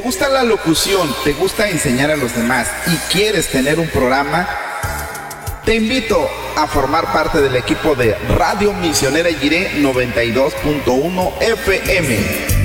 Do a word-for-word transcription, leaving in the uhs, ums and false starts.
gusta la locución, te gusta enseñar a los demás y quieres tener un programa? Te invito a formar parte del equipo de Radio Misionera Jiré noventa y dos punto uno F M.